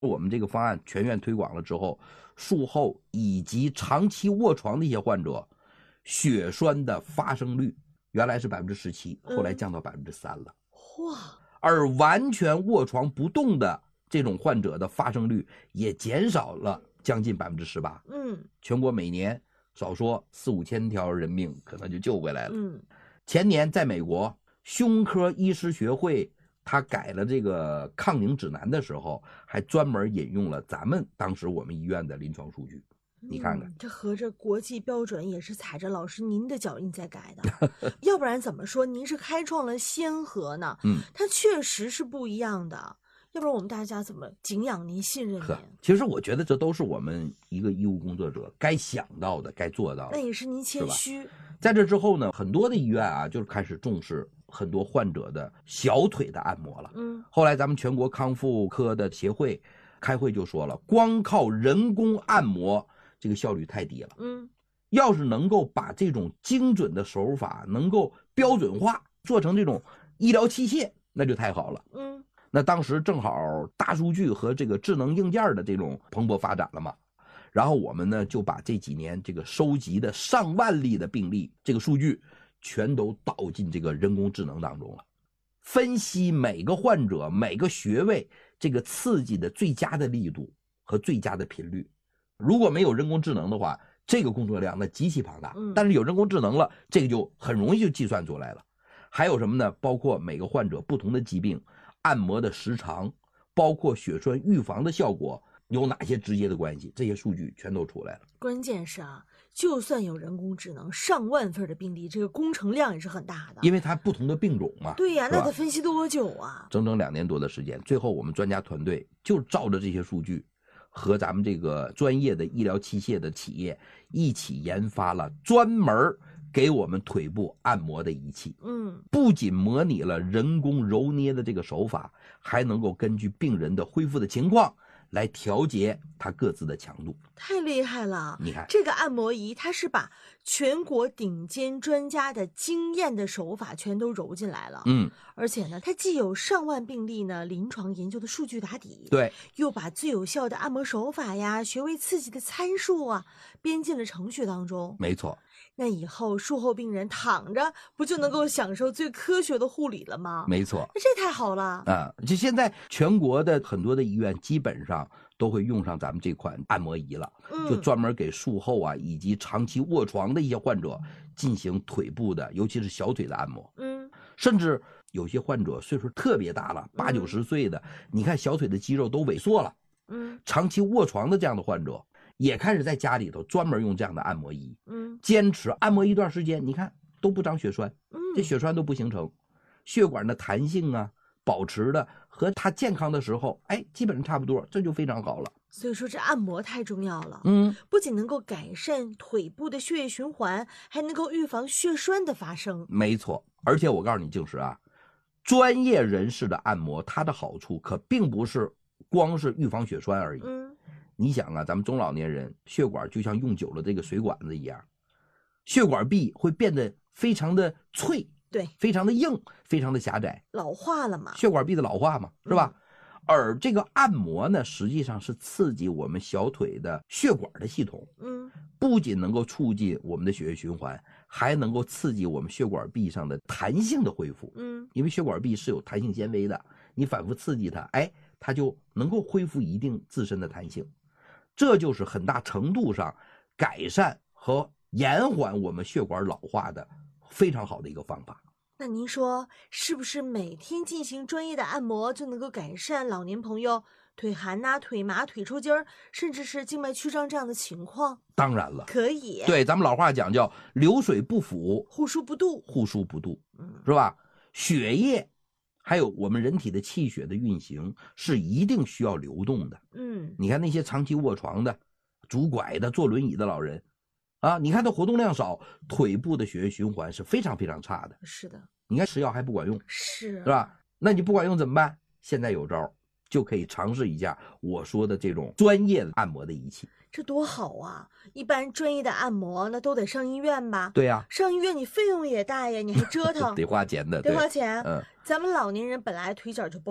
我们这个方案全院推广了之后，术后以及长期卧床的一些患者，血栓的发生率原来是17%，后来降到3%了。 哇！ 而完全卧床不动的这种患者的发生率也减少了将近18%。全国每年少说4-5千条人命可能就救回来了。前年在美国胸科医师学会他改了这个抗凝指南的时候，还专门引用了咱们当时我们医院的临床数据。你看看， 这合着国际标准也是踩着老师您的脚印在改的，要不然怎么说您是开创了先河呢？它确实是不一样的，要不然我们大家怎么敬仰您、信任您？ 其实我觉得这都是我们一个医务工作者该想到的、该做到的。 那也是您谦虚。 在这之后呢，很多的医院啊，就是开始重视很多患者的小腿的按摩了。后来咱们全国康复科的协会开会就说了，光靠人工按摩这个效率太低了。要是能够把这种精准的手法能够标准化，做成这种医疗器械，那就太好了。那当时正好大数据和这个智能硬件的这种蓬勃发展了嘛，然后我们呢就把这几年这个收集的上万例的病例这个数据全都导进这个人工智能当中了，分析每个患者每个穴位这个刺激的最佳的力度和最佳的频率。如果没有人工智能的话，这个工作量那极其庞大。但是有人工智能了，这个就很容易就计算出来了。还有什么呢？包括每个患者不同的疾病，按摩的时长，包括血栓预防的效果有哪些直接的关系，这些数据全都出来了。 关键是啊，就算有人工智能，上万份的病例，这个工程量也是很大的， 因为它不同的病种嘛。 对呀，那得分析多久啊？ 整整2年多的时间，最后我们专家团队就照着这些数据和咱们这个专业的医疗器械的企业一起研发了专门给我们腿部按摩的仪器。不仅模拟了人工揉捏的这个手法，还能够根据病人的恢复的情况来调节它各自的强度。 太厉害了！ 你看这个按摩仪，它是把全国顶尖专家的经验的手法全都揉进来了。而且呢，它既有上万病例呢临床研究的数据打底， 对， 又把最有效的按摩手法呀、穴位刺激的参数啊编进了程序当中。 没错。 那以后术后病人躺着不就能够享受最科学的护理了吗？ 没错。 那这太好了啊！就现在全国的很多的医院基本上都会用上咱们这款按摩仪了，就专门给术后啊以及长期卧床的一些患者进行腿部的，尤其是小腿的按摩。甚至有些患者岁数特别大了，80-90岁的，你看小腿的肌肉都萎缩了。长期卧床的这样的患者也开始在家里头专门用这样的按摩仪。坚持按摩一段时间，你看都不长血栓，这血栓都不形成，血管的弹性啊保持的和他健康的时候，基本上差不多，这就非常好了。 所以说这按摩太重要了。不仅能够改善腿部的血液循环，还能够预防血栓的发生。 没错。而且我告诉你，静时啊，专业人士的按摩它的好处可并不是光是预防血栓而已。你想啊，咱们中老年人血管就像用久了这个水管子一样，血管壁会变得非常的脆， 对， 非常的硬，非常的狭窄， 老化了嘛， 血管壁的老化嘛，是吧？而这个按摩呢，实际上是刺激我们小腿的血管的系统。不仅能够促进我们的血液循环，还能够刺激我们血管壁上的弹性的恢复。因为血管壁是有弹性纤维的，你反复刺激它，它就能够恢复一定自身的弹性。这就是很大程度上改善和延缓我们血管老化的非常好的一个方法。 那您说是不是每天进行专业的按摩就能够改善老年朋友腿寒啊、腿麻、腿抽筋儿，甚至是静脉曲张这样的情况？ 当然了， 可以。 对，咱们老话讲叫流水不腐， 护疏不渡， 护疏不渡，是吧？血液还有我们人体的气血的运行是一定需要流动的。你看那些长期卧床的、拄拐的、坐轮椅的老人啊，你看他活动量少，腿部的血液循环是非常非常差的。 是的， 你看吃药还不管用， 是吧？那你不管用怎么办？现在有招，就可以尝试一下我说的这种专业的按摩的仪器。 这多好啊！一般专业的按摩那都得上医院吧？ 对呀， 上医院你费用也大呀，你还折腾， 得花钱的， 得花钱。 嗯， 咱们老年人本来腿脚就不好，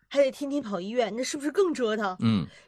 还得天天跑医院，那是不是更折腾？